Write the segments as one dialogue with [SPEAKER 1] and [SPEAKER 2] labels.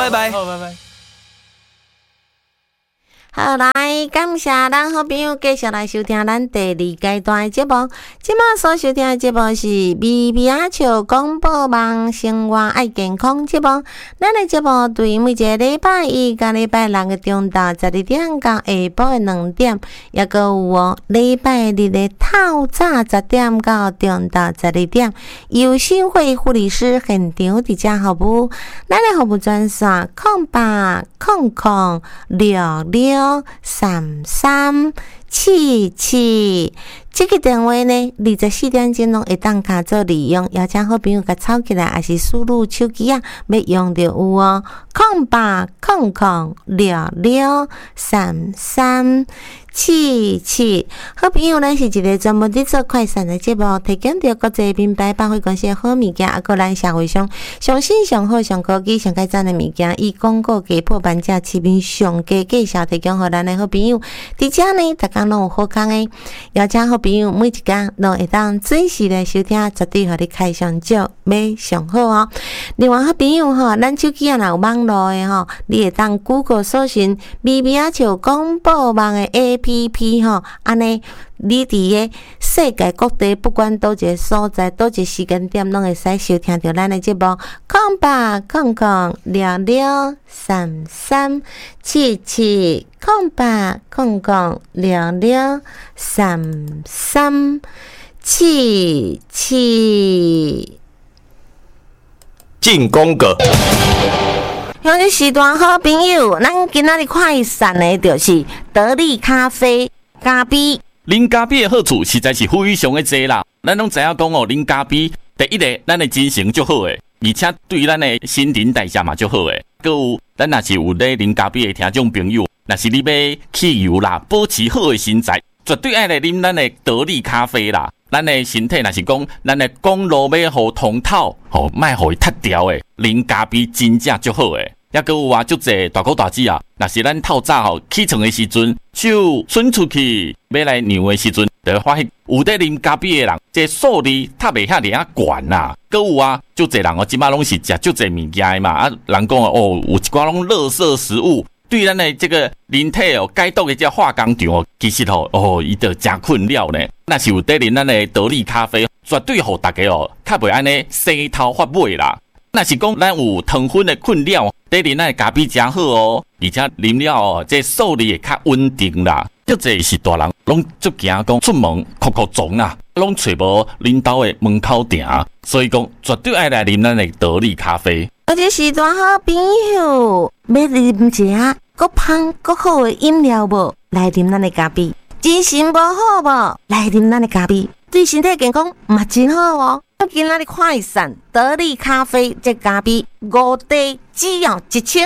[SPEAKER 1] 拜拜。
[SPEAKER 2] 好，拜拜。
[SPEAKER 3] 好，来感谢咱好朋友继续来收听咱第2阶段的节目。即马所收听的节目是咪咪仔笑广播网生活爱健康节目。咱的节目对每一个礼拜一甲礼拜六的中到12点到下晡的2点，也个有哦礼拜日的透早10点到中到12点，由新会护理师现场伫遮服务。咱的服务专线0800663377，这个电话呢24点钟拢会当卡做利用，邀请好朋友甲抄起来，也是输入手机啊，要用就有哦。0800663377，好朋友，咱是一个专门伫做快闪的节目，提供着国际品牌百货公司的好物件，啊，个咱社会上上新上好上高级上改赞的物件，以广告价破半价，市面上价介绍提供互咱的好朋友。伫遮呢，逐工拢有好康的，邀请好朋友每一天拢会当准时来收听，绝对互你开上少，买上好哦。另外，好朋友吼，咱手机啊若有网络的吼，你会当 Google 搜寻咪咪仔笑广播网的 APP 吼，安尼你伫个世界各地，不管倒一个所在、倒一个时间点，拢会使收听到咱的节目。0800663377。
[SPEAKER 1] 进广告。
[SPEAKER 3] 像这时段好朋友，咱今仔日快闪的就是得力咖啡咖啡。
[SPEAKER 2] 啉咖啡的好处实在是非常的多啦。咱拢知影讲哦，啉咖啡第一个，咱的精神足好诶，而且对咱的新陈代谢嘛足好诶。搁有，咱若是有咧啉咖啡的听众朋友，若是你要去油啦，保持好的身材，绝对爱来啉咱的得力咖啡啦。咱的身体若是讲，咱的公路要互通透，莫互伊塌掉诶，啉咖啡真正足好诶。也搁有啊，足济大哥大姐啊，若是咱透早起床的时阵，手伸出去要来尿的时阵，就会发现有在啉咖啡的人，这数字较袂遐尔啊悬啦。搁有啊，足济人即摆拢是食足济物件的嘛，啊，人讲哦，有一寡拢垃圾食物，对咱的这个人体解毒的这化工厂其实伊就真困扰呢。若是有在啉咱的得力咖啡，绝对互大家较袂安尼洗头发尾啦。若是讲咱有糖分的困扰，在啉咱的咖啡真好哦，而且啉了这数字会较稳定啦。足济是大人拢足惊讲出门哭哭撞啦，拢找无领导的门口埕，所以讲绝对爱来啉咱的得力咖啡。
[SPEAKER 3] 而且时段好朋友，要啉一下够香够好的饮料无？来啉咱的咖啡。精神无好无？来啉咱的咖啡，对身体健康嘛真好哦。今仔日快闪得力咖啡这咖啡5滴只要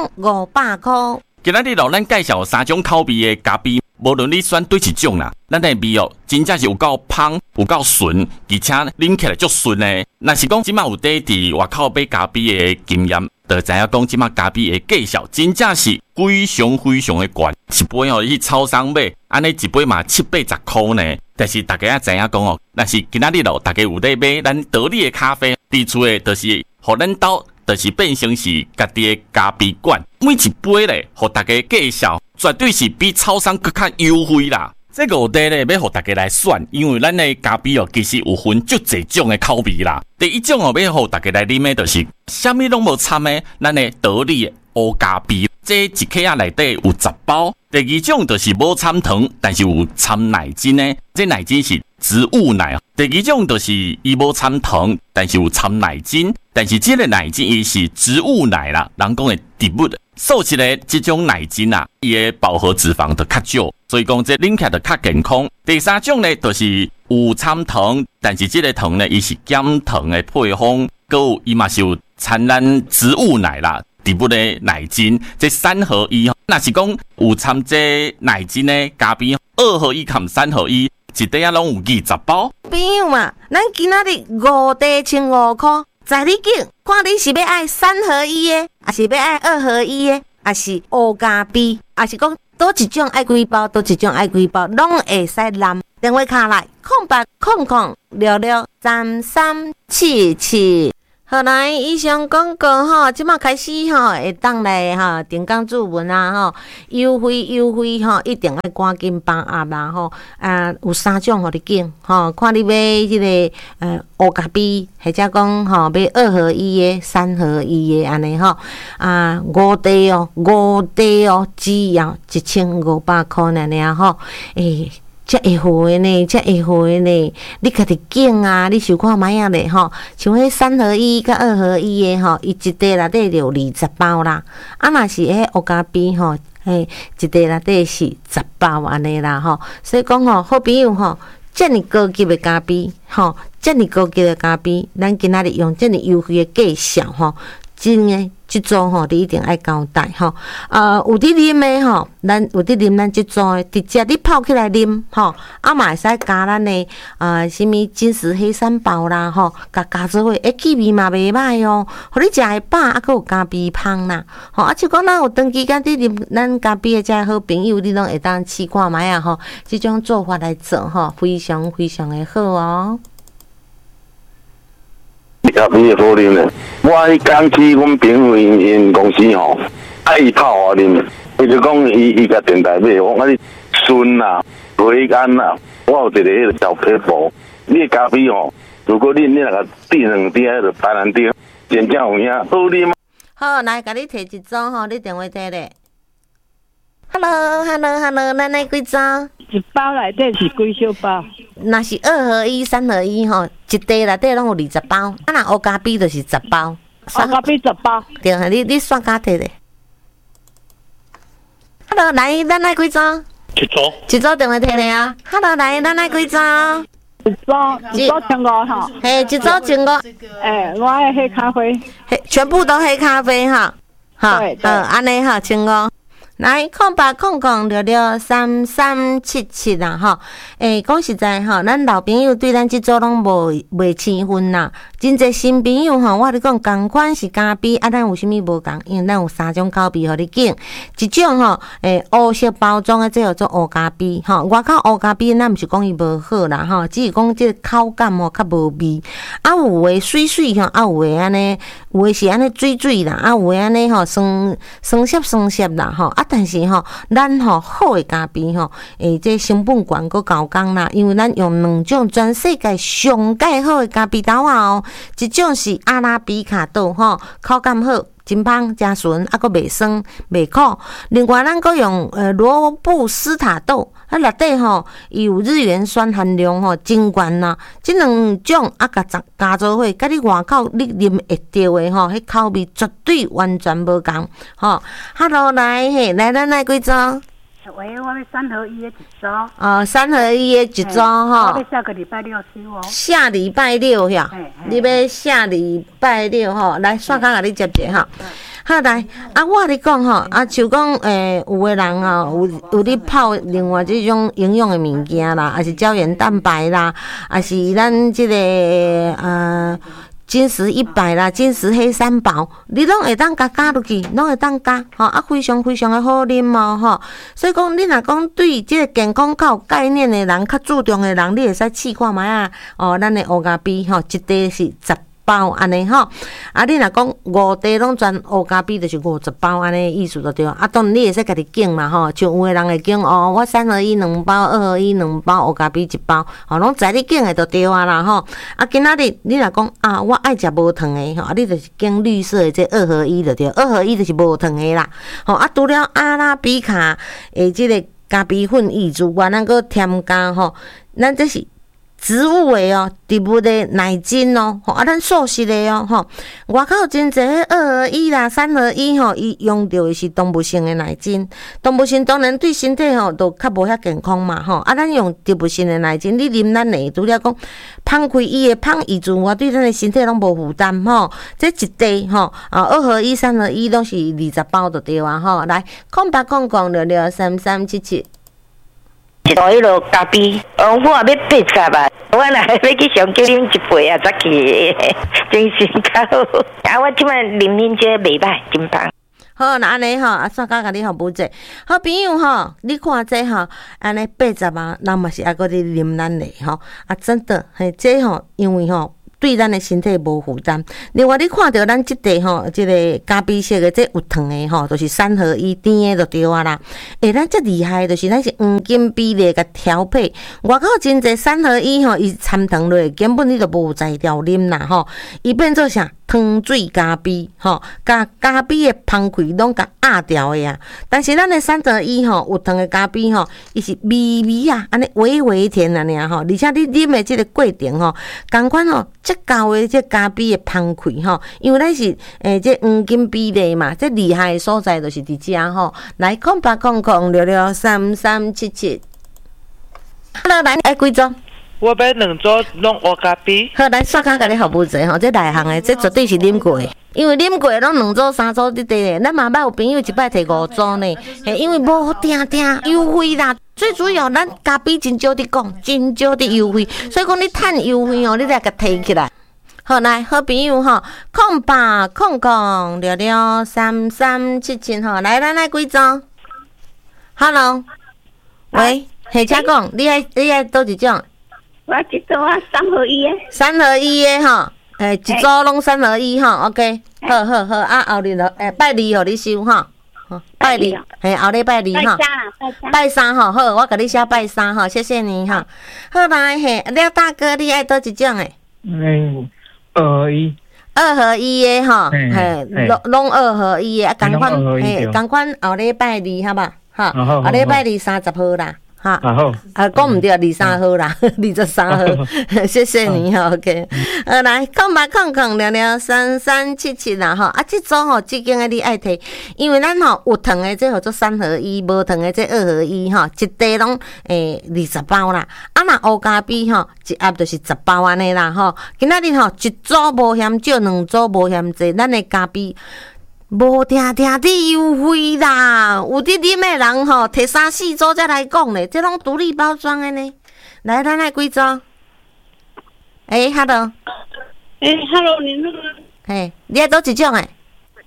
[SPEAKER 3] 1500块。
[SPEAKER 2] 今仔日咱介绍3种口味的咖啡，无论你选对一种啦，咱的味真正是有够香，有够顺，而且啉起来足顺的。若是讲即马有伫外口买咖啡的经验，就知影讲即马咖啡的价钱真正是非常非常的贵，一杯去超商买，安尼一杯嘛7-80块呢。但是大家也知影讲若是今仔日大家有在买咱得力的咖啡，伫厝的就是互咱兜，就是变成是家己的咖啡馆，每一杯咧，互大家介绍，绝对是比超商更较优惠啦。这5滴咧，要互大家来选，因为咱的咖啡其实有分足侪种的口味啦。第一种要互大家来啉的，就是啥物拢无掺的，咱的得力的乌咖啡，这一克仔内底有10包。第二种就是无掺糖，但是有掺奶精的，这奶精是植物奶。第二种就是伊无掺糖，但是有掺奶精，但是这个奶精伊是植物奶啦，人讲的植物素质的这种奶精啊，伊的饱和脂肪就较少，所以讲这啉起来就较健康。第三种呢，就是有掺糖，但是这个糖呢，伊是减糖的配方，搁有伊嘛是有掺咱植物奶啦。植物的奶精，这3合1，若是讲有掺这奶精的咖啡，2合1含3合1，一袋啊拢有20包。
[SPEAKER 3] 朋友嘛，咱今仔日5袋1500块，在你拣，看你是要爱3合1的，还是要爱2合1的，还是乌咖啡，还是讲倒一种爱几包，倒一种爱几包，拢会使揽。电话卡来0800663377。 好来，以上广告吼，即马开始吼，会当来吼，定岗注文啊吼，优惠吼，一定要赶紧把握啦吼。有3种互你拣吼，看你买即个乌咖啡，或者讲吼买2合1的、3合1的安尼吼。5地哦，只要1500块尔吼，遮会回呢，你家己拣啊，你想看卖啊咧吼，像迄3合1甲2合1的吼，伊一袋内底就20包啦。若是迄乌咖啡吼，一袋内底是10包安尼啦吼。所以讲吼，好朋友吼，遮尔高级的咖啡吼，遮尔高级的咖啡，咱今仔日用遮尔优惠的价数吼，真诶。即组吼，你一定爱交代吼。有伫啉的吼，咱有伫啉咱即组的，直接你泡起来啉吼，嘛会使加咱的什物金石黑山包啦吼，加做伙，气味嘛袂歹哦。互你食会饱，佫有加味芳啦。吼，就讲咱有长期间伫啉咱咖啡的遮好朋友，你拢会当试看卖啊吼。即种做法来做吼，非常非常的好哦。
[SPEAKER 1] 咖啡好啉嘞！我迄刚去阮朋友因公司吼，伊泡我啉，伊就讲伊甲电台买，我讲你顺啦、回甘啦，我有一个迄个小撇步。你的咖啡吼，如果你若个滴2滴，迄个白兰地，真正有影好啉。
[SPEAKER 3] 好，来，甲你摕一组吼，你电话摕咧。Hello， 咱来几组？
[SPEAKER 4] 一包内底是几小包？
[SPEAKER 3] 若是2合1、3合1吼，一袋内底拢有20包。若乌咖啡就是10包。
[SPEAKER 4] 乌咖啡10包。
[SPEAKER 3] 对，你算价摕咧。Hello， 来，咱来几组？一组电话摕咧啊。Hello， 来，咱来几组？
[SPEAKER 4] 一组1500吼。
[SPEAKER 3] 嘿，一组1500。
[SPEAKER 4] 我爱黑咖啡。
[SPEAKER 3] 全部都黑咖啡哈。
[SPEAKER 4] 对。
[SPEAKER 3] 安尼哈，1500。来，0800663377啦吼，讲实在吼，咱老朋友对咱即组拢袂生分啦。真侪新朋友吼，我咧讲同款是咖啡，咱有啥物无共？因为咱有3种口味互你拣，一种吼，乌色包装的，这叫做乌咖啡吼。外口乌咖啡，咱毋是讲伊无好啦吼，只是讲即个口感吼较无味。有诶水水吼，有诶安尼，有诶是安尼水啦，有诶安尼吼酸涩啦吼。但是吼，咱吼好的咖啡吼，这成本悬搁高工啦，因为咱用2种全世界上介好的咖啡豆啊哦，一种是阿拉比卡豆吼，口感好。真芳加纯，佫袂酸袂苦。另外，咱佫用罗布斯塔豆，内底吼伊有日元酸含量吼真悬啦。即2种加做伙，甲你外口你啉会着的吼，迄口味绝对完全无共吼。Hello， 来咱来几组？
[SPEAKER 4] 喂，我要3合1的一组。
[SPEAKER 3] 3合1的一组吼。
[SPEAKER 4] 我要下个礼拜6收哦。
[SPEAKER 3] 下礼拜6呀，你要下礼拜6吼，来线甲你接者吼。好来，我咧讲吼，像讲有的人有咧泡另外即种营养的物件啦，还是胶原蛋白啦，还是咱即个金石100啦，金石黑山包，你拢会当加落去，拢会当加吼，非常非常的好啉哦吼。所以讲，你若讲对即个健康较有概念的人，较注重的人，你会使试看卖啊。咱的乌咖啡吼，一袋是10包安尼吼，你若讲5袋拢全乌咖啡，就是50包安尼意思就对。当然你会使家己拣嘛吼，像有的人会拣我3合1 2包，2合1 2包，乌咖啡1包，拢知你拣的就对啊啦吼。今仔日你若讲我爱食无糖的吼，你就是拣绿色的这2合1就对，2合1就是无糖的啦。吼，除了阿拉比卡即个咖啡粉以之外，咱搁添加吼，咱这是植物的植物的奶精咱素食的外口真侪2合1啦、3合1吼，伊用到的是动物性的奶精。动物性当然对身体都较无遐健康嘛咱用植物性的奶精，你啉咱的除了讲放开伊的芳以之外，对咱的身体拢无负担这一袋2合1、3合1拢是20包就对啊来0800663377。
[SPEAKER 5] 迄落咖啡，我也要80啊！我若要去上叫啉1杯啊，才去，精神较好。我即摆啉恁这袂歹，真棒。
[SPEAKER 3] 好，那安尼线甲甲你补者，好朋友你看这安尼80啊，人嘛是还搁伫啉咱的真的这因为对咱的身体无负担。另外，你看到咱即个吼，即个咖啡色的，这有糖的吼，就是三合一甜的就对啊啦。咱这厉害的就是咱是黄金比例甲调配，外口真侪三合一吼，伊掺糖落，根本你就无才调啉啦吼，伊变做啥？汤水咖啡吼，甲咖啡的香气拢甲压掉的啊。但是咱的三合一吼，有糖的咖啡吼，伊是微微啊，安尼微微甜安尼啊吼，而且你啉的即个过程吼，同款吼，足够的即咖啡的香气吼，因为咱是即黄金比例嘛，即厉害的所在就是伫遮吼。来0800663377，好了，来爱几组？
[SPEAKER 6] 我要2组拢黑咖啡。
[SPEAKER 3] 好，来刷卡甲你服务者吼，这内行的，这绝对是啉过的，因为啉过拢2组、3组伫地咧。咱嘛捌有朋友一摆摕5组呢，因为无定优惠啦。最主要，咱咖啡真少伫讲，真少伫优惠，所以讲你趁优惠哦，你得甲摕起来。好，来好朋友吼，0800663377吼，来咱来几组 ？Hello， 喂，请讲，你爱倒一种？
[SPEAKER 4] 我一组啊，3合1的。
[SPEAKER 3] 3合1的吼，一组拢3合1吼 ，OK， 好，啊，后日拜2互你收吼，拜2，后日拜2吼，拜3吼，好，我甲你写拜3吼，谢谢你吼。好来廖大哥，你爱倒一种诶
[SPEAKER 7] 2合1。
[SPEAKER 3] 2合1的吼，拢2合1的，啊，共款后日拜2，好吧？哈，后日拜2 30号啦。哈，讲唔对，23号啦，23号，谢谢你哈 ，OK。来0800663377啦哈，啊，这组吼，这间的你爱摕，因为咱吼有糖的这叫做3合1，无糖的这2合1哈，一袋拢20包啦。啊，若黑咖啡吼，一盒就是10包安尼啦吼。今仔日吼，一组无嫌少，2组无嫌济，咱的咖啡。无定伫优惠啦，有伫啉的人吼，摕3、4组才来讲咧，这拢独立包装的呢。来，咱来几组？Hello，
[SPEAKER 4] Hello， 你那个，
[SPEAKER 3] 你爱倒一种诶？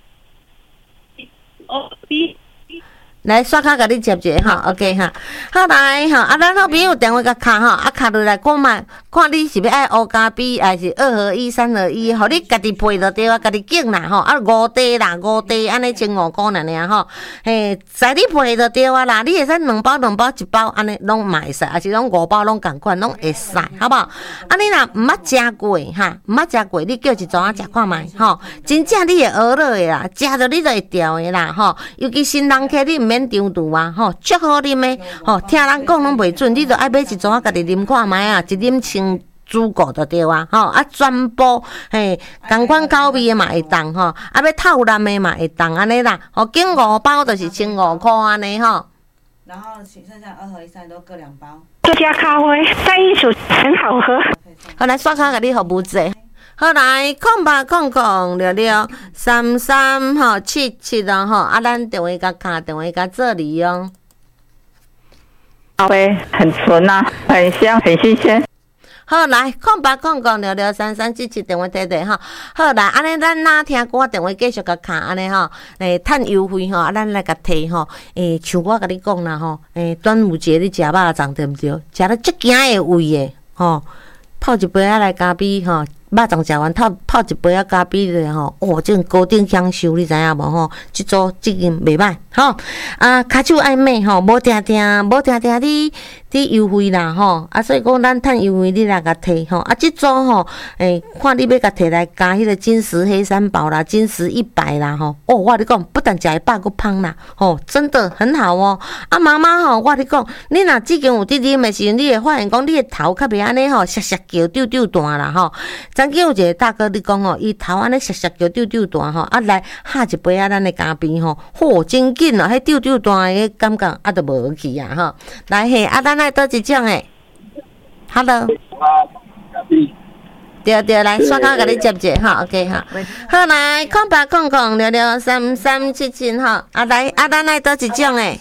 [SPEAKER 3] 来刷卡甲你接者哈 ，OK 哈，好来哈，啊，咱好朋友电话甲卡哈，啊卡落来看卖，看你是要爱黑咖啡，还是2合1、3合1，互你家己配就对啊，家己拣啦吼，啊5袋啦，5袋安尼150块尔吼，在你配就对啊啦，你会使2包1包安尼拢嘛会使，还是拢5包拢共款拢会使，好不好？啊你若毋捌食过哈，毋捌食过，你叫一组仔食看卖吼，真正你会学落的啦，食着你就会调的啦吼，尤其新人客你毋免张肚啊吼，足好啉的吼，听人讲拢袂准，你就爱买一组仔家己啉看卖啊，一啉清煮过就对啊吼，啊全部同款口味的嘛会当吼，啊要透蓝的嘛会当安尼啦，吼，拣5包就是1500块安尼吼。
[SPEAKER 8] 然后剩下2合1、3都各2包。
[SPEAKER 4] 这家咖啡在艺术很好喝。
[SPEAKER 3] 好来刷卡给你服务者。好来0800663377咯吼，啊咱电话甲卡，电话甲做利用。
[SPEAKER 4] 咖啡很纯啊，很香，很新鲜。
[SPEAKER 3] 好来0800663377电话摕吼。好来，安尼咱哪听歌电话继续甲卡安尼吼，趁优惠吼，啊咱来甲摕吼，像我甲你讲啦吼，端午节你食肉粽对毋对？食了足惊的胃的吼，泡一杯来咖啡吼。肉粽食完，泡一杯咖啡咧吼，这种高等享受，你知影无吼？即组即间袂歹吼，啊，骹手爱买吼，无定你优惠啦吼，啊，所以讲咱趁优惠你来甲摕吼，啊，即组吼，看你要甲摕来加迄个金石黑三宝啦，金石100啦吼，我跟你讲，不但食会饱，佫芳啦，吼，真的很好哦。啊，妈妈吼，我跟你讲，你若之前有伫啉的时阵，你会发现讲你的头较袂安尼吼，削叫丢大啦吼。曾经有一个大哥你讲吼，伊头安尼削叫丢大吼，啊来下一杯咱的咖啡吼，真紧哦，迄丢大的感觉啊都无去啊吼。来啊咱来倒一种诶 ，Hello， 对，来刷卡甲你接者吼 ，OK 哈，好来0800663377吼，啊来咱来倒一种诶。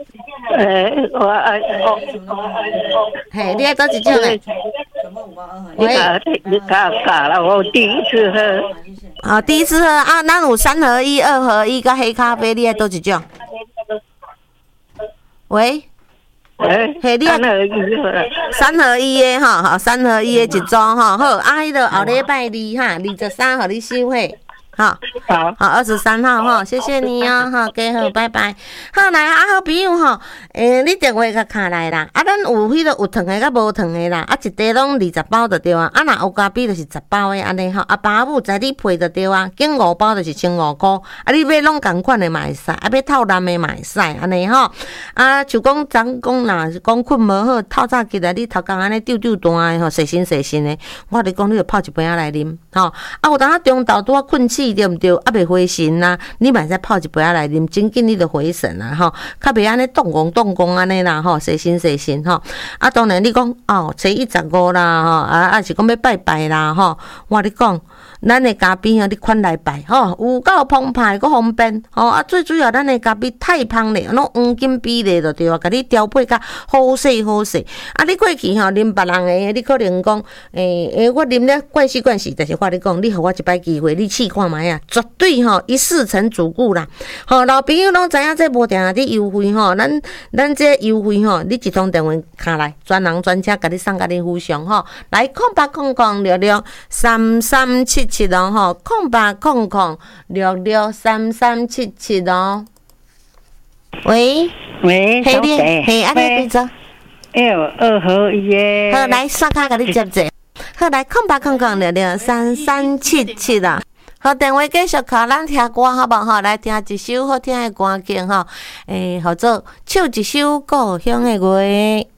[SPEAKER 3] 你爱倒一种诶？
[SPEAKER 4] 你搞了，我第一次喝。
[SPEAKER 3] 第一次喝啊，咱有3合1、2合1甲黑咖啡，你爱倒一种？喂， 嘿，你3合1的吼，3合1的一组吼，好，迄个后礼拜2哈，23号你收货。好，23号哈，谢谢你哦，哈，加好，拜拜。好来好朋友吼，你电话甲卡来啦，咱有迄个有糖的甲无糖的啦，一袋拢20包就对啊，若乌咖啡就是10包的安尼吼，爸母在你配就对啊，拣5包就是15块，你买拢共款的嘛会使，要套蓝的嘛会使，安尼吼，就讲昨讲啦，是讲困无好，透早起来你头壳安尼丢单的吼，细心的，我你讲你就泡一杯来啉，吼，有当中昼拄困醒。对毋对？袂回神啦，你嘛使泡一杯来啉，真紧你就回神啦吼，较袂安尼动工安尼啦吼，细心吼。当然你讲初一15啦吼，是讲要拜拜啦吼，我你讲。咱的咖啡你款来拜吼，有够澎湃，阁方便吼。最主要咱的咖啡太香咧，拢黄金比例就对啊，甲你调配甲好势。你过去吼啉别人的，你可能讲我啉了惯习，但是我你讲，你互我一摆机会，你试看卖啊，绝对吼一试成主顾啦。吼，老朋友拢知影这无定伫优惠吼，咱这优惠吼，你一通电话卡来，专人专车甲你送甲你附上吼，来0800663377吼，0800663377哦。喂，
[SPEAKER 9] 小姐，
[SPEAKER 3] 嘿，阿你做
[SPEAKER 9] 2合1的。
[SPEAKER 3] 好，来刷卡甲你接者。好，来0800663377啦。好，电话继续靠咱听歌好无吼？来听一首好听的歌曲吼，合作唱一首故乡的月。